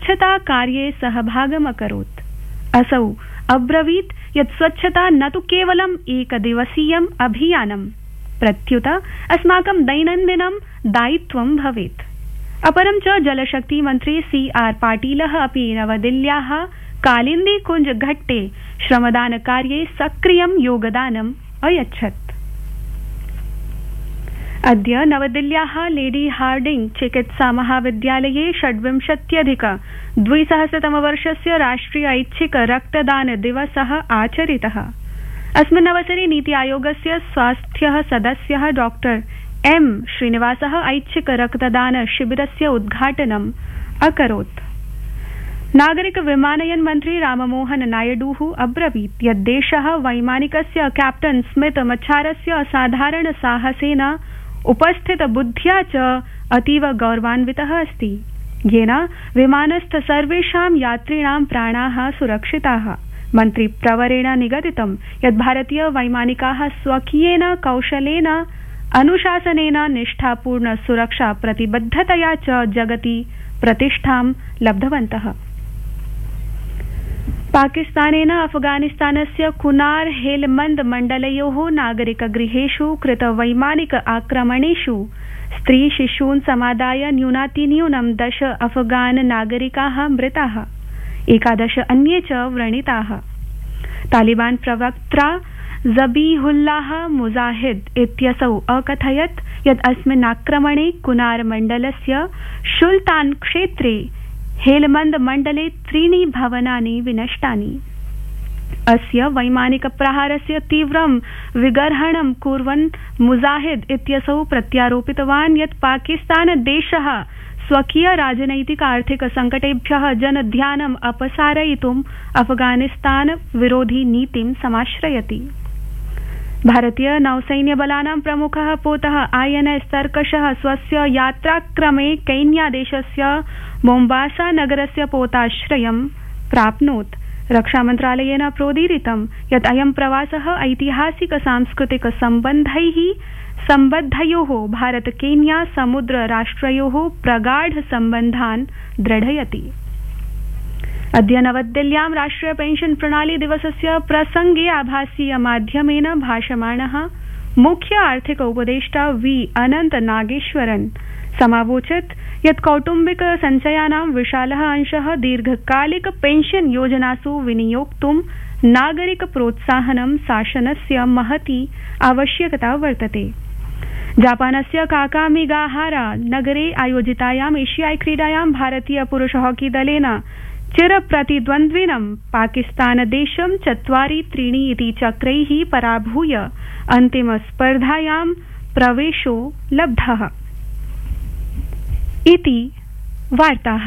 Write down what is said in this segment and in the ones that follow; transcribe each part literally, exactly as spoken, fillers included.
स्वच्छता कार्ये सहभागम् अकरोत्। असौ अब्रवीत् यत् स्वच्छता न तु केवलम् एकदिवसीयम् अभियानम् प्रत्युत अस्माकं दैनन्दिनं दायित्वं भवेत्। अपरं च जलशक्ति मन्त्री सी आर पाटीलः अपि नवदिल्ल्याः कालिन्दी कुञ्ज घट्टे श्रमदान कार्ये सक्रियं योगदानम् अयच्छत्। अद्य नवदिल्ल्याः लेडी हार्डिंग चिकित्सा महाविद्यालये षड्विंशत्यधिक द्विसहस्रतमवर्षस्य राष्ट्रिय ऐच्छिक रक्तदान दिवसः आचरितः। अस्मिन् अवसरे नीति आयोगस्य स्वास्थ्य सदस्यः डॉक्टर एम श्रीनिवासः ऐच्छिक रक्तदान शिबिरस्य उद्घाटनम् अकरोत्। नागरिक विमानयन मन्त्री राममोहन नायडुः अब्रवीत् यत् देशः वैमानिकस्य कैप्टन स्मिथ मच्छारस्य असाधारण साहसेन उपस्थित बुद्ध्या च अतीव गौरवान्वितः अस्ति, येन विमानस्थ सर्वेषां यात्रिणां प्राणाः सुरक्षिताः। मन्त्री प्रवरेण निगदितं यत् भारतीय वैमानिकाः स्वकीयेन कौशलेन अनुशासनेन निष्ठापूर्ण सुरक्षा प्रतिबद्धतया च जगति प्रतिष्ठां लब्धवन्तः। पाकिस्तानेन अफगानिस्तानस्य कुनार हेलमंद मण्डलयोः नागरिकगृहेषु कृत वैमानिक आक्रमणेषु स्त्री शिशून् समादाय न्यूनातिन्यूनं दश अफगान नागरिकाः मृताः, एकादश अन्ये च व्रणिताः। तालिबान प्रवक्त्रा ज़बीहुल्लाह मुजाहिद इत्यसौ अकथयत् यत् अस्मिन् आक्रमणे कुनार मण्डलस्य शुल्तान क्षेत्रे हेलमंद मण्डले त्रीणि भवनानि विनष्टानि। अस्य वैमानिक प्रहारस्य तीव्रं विगर्हणं कुर्वन् मुजाहिद इत्यसौ प्रत्यारोपितवान् यत् पाकिस्तान देशः स्वकीय राजनैतिक आर्थिक संकटेभ्यः जनध्यानम् अपसारयितुम् अफगानिस्तान विरोधी नीतिं समाश्रयति। भारतीय नौसैन्यबलानां प्रमुखः पोतः आईएनएस तर्कशः स्वस्य यात्राक्रमे केन्यादेशस्य मोम्बासा नगरस्य पोताश्रयं प्राप्नोत्। रक्षामन्त्रालयेन प्रोदीरितं यत् अयं प्रवासः ऐतिहासिक सांस्कृतिक सम्बन्धैः सम्बद्धयोः भारत केन्या समुद्र राष्ट्रयोः प्रगाढ सम्बन्धान् दृढयति। अद्य नवदिल्ल्यां राष्ट्रिय पेंशन प्रणाली दिवसस्य प्रसंगे आभासीय माध्यमेन भाषमाणः मुख्य आर्थिक उपदेष्टा वी अनंत नागेश्वरन् समावोचत् यत् कौटुम्बिक संचयानां विशालः अंशः दीर्घकालिक पेंशन योजनासु विनियोक्तुं नागरिक प्रोत्साहनं शासनस्य महती आवश्यकता वर्तते। जापानस्य काकामिगाहारा नगरे आयोजितायाम् एशियाई क्रीडायां भारतीय पुरुष हॉकी दलेन चिरप्रतिद्वन्द्विनं पाकिस्तानदेशं चत्वारि त्रीणि इति चक्रैः पराभूय अन्तिमस्पर्धायां प्रवेशो लब्धः। इति वार्ताः।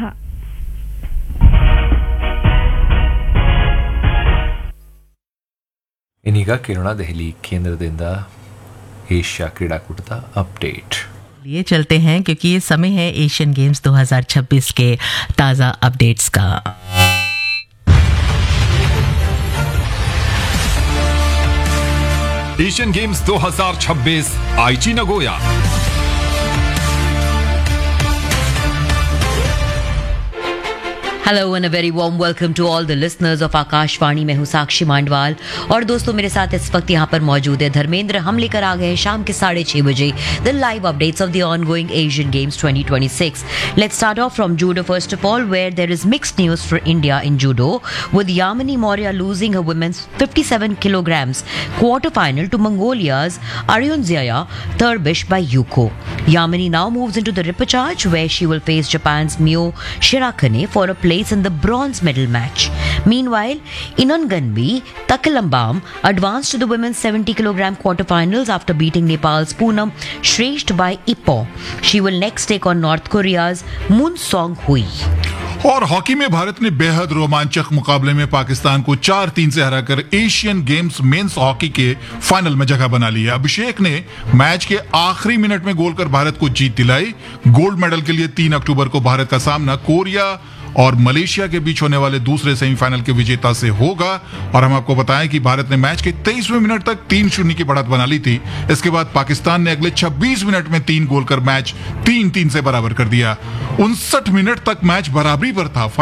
ಇನ್ನೀಗ ಕೇಳೋಣ ದೆಹಲಿ ಕೇಂದ್ರದಿಂದ ಏಷ್ಯಾ ಕ್ರೀಡಾಕೂಟದ ಅಪ್ಡೇಟ್। लिए चलते हैं क्योंकि ये समय है एशियन गेम्स दो हज़ार छब्बीस के ताज़ा अपडेट्स का। एशियन गेम्स दो हज़ार छब्बीस आईची Nagoya. Hello and a very warm welcome two all the listeners of आकाशवाणी। मैं हूं साक्षी मांडवाल और दोस्तों मेरे साथ इस वक्त यहाँ पर मौजूद है धर्मेंद्र। हम लेकर आ गए हैं शाम के साढ़े छह बजे the live updates of the ongoing Asian games twenty twenty-six। Let's start of from judo first of all, where there is mixed news for India in judo with Yamini Maurya losing her women's fifty-seven kilograms quarter final to Mongolia's Aryunzaya Thurbish by Yuko. Yamini now moves into the repechage where she will face Japan's Mio Shirakane for a place in the bronze medal match. Meanwhile, Inonganbi Takalambam advanced to the women's seventy kilogram quarterfinals after beating Nepal's Poonam Shresht by Ipoh. She will next take on North Korea's Moon Song Hui. और hockey में भारत ने बेहद रोमांचक मुकाबले में पाकिस्तान को चार तीन से हराकर एशियन गेम्स मेंस हॉकी के फाइनल में जगह बना ली है। अभिषेक ने मैच के आखिरी मिनट में गोल कर भारत को जीत दिलाई। गोल्ड मेडल के लिए तीन अक्टूबर को भारत का सामना कोरिया और मलेशिया के बीच होने वाले दूसरे सेमीफाइनल के विजेता से होगा। और हम आपको बताएं कि भारत ने मैच के तेईसवें मिनट तक तीन शून्य की बढ़त बना ली थी। इसके बाद पाकिस्तान ने अगले छब्बीस मिनट में तीन गोल कर मैच तीन तीन से बराबर कर दिया। उनसठ मिनट तक मैच बराबरी पर था।